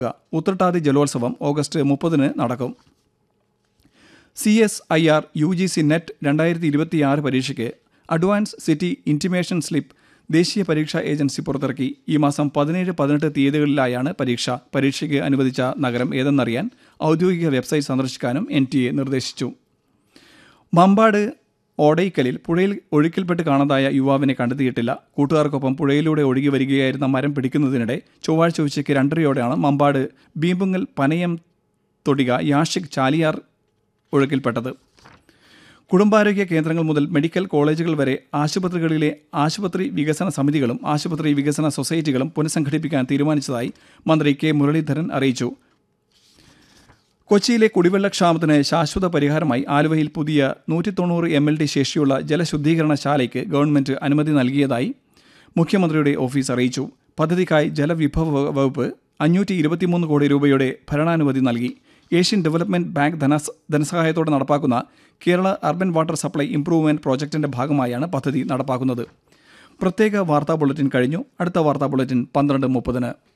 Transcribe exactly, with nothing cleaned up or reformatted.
ഉത്രട്ടാതി ജലോത്സവം ഓഗസ്റ്റ് മുപ്പതിന് നടക്കും. C S I are you G C net രണ്ടായിരത്തി ഇരുപത്തിയാറ് പരീക്ഷയ്ക്ക് അഡ്വാൻസ് സിറ്റി ഇൻറ്റിമേഷൻ സ്ലിപ്പ് ദേശീയ പരീക്ഷാ ഏജൻസി പുറത്തിറക്കി. ഈ മാസം പതിനേഴ് പതിനെട്ട് തീയതികളിലായാണ് പരീക്ഷ. പരീക്ഷയ്ക്ക് അനുവദിച്ച നഗരം ഏതെന്നറിയാൻ ഔദ്യോഗിക വെബ്സൈറ്റ് സന്ദർശിക്കാനും എൻ ടി എ നിർദ്ദേശിച്ചു. മമ്പാട് ഓടയിക്കലിൽ പുഴയിൽ ഒഴുക്കിൽപ്പെട്ട് കാണാതായ യുവാവിനെ കണ്ടെത്തിയിട്ടില്ല. കൂട്ടുകാർക്കൊപ്പം പുഴയിലൂടെ ഒഴുകി വരികയായിരുന്ന മരം പിടിക്കുന്നതിനിടെ ചൊവ്വാഴ്ച ഉച്ചയ്ക്ക് രണ്ടരയോടെയാണ് മമ്പാട് ബീമ്പുങ്ങൽ പനയം തൊടിക യാഷിക് ചാലിയാർ ഒഴുക്കിൽപ്പെട്ടത്. കുടുംബാരോഗ്യ കേന്ദ്രങ്ങൾ മുതൽ മെഡിക്കൽ കോളേജുകൾ വരെ ആശുപത്രികളിലെ ആശുപത്രി വികസന സമിതികളും ആശുപത്രി വികസന സൊസൈറ്റികളും പുനഃസംഘടിപ്പിക്കാൻ തീരുമാനിച്ചതായി മന്ത്രി കെ മുരളീധരൻ അറിയിച്ചു. കൊച്ചിയിലെ കുടിവെള്ളക്ഷാമത്തിന് ശാശ്വത പരിഹാരമായി ആലുവയിൽ പുതിയ നൂറ്റി തൊണ്ണൂറ് എം എൽ ഡി ശേഷിയുള്ള ജലശുദ്ധീകരണശാലയ്ക്ക് ഗവൺമെൻറ് അനുമതി നൽകിയതായി മുഖ്യമന്ത്രിയുടെ ഓഫീസ് അറിയിച്ചു. പദ്ധതിക്കായി ജലവിഭവ വകുപ്പ് അഞ്ഞൂറ്റി ഇരുപത്തിമൂന്ന് കോടി രൂപയുടെ ഭരണാനുമതി നൽകി. ഏഷ്യൻ ഡെവലപ്മെൻറ്റ് ബാങ്ക് ധനസ് ധനസഹായത്തോടെ നടപ്പാക്കുന്ന Kerala urban water supply improvement പ്രോജക്റ്റിൻ്റെ ഭാഗമായാണ് പദ്ധതി നടപ്പാക്കുന്നത്. പ്രത്യേക വാർത്താ ബുള്ളറ്റിൻ കഴിഞ്ഞു. അടുത്ത വാർത്താ ബുള്ളറ്റിൻ പന്ത്രണ്ട് മുപ്പതിന്.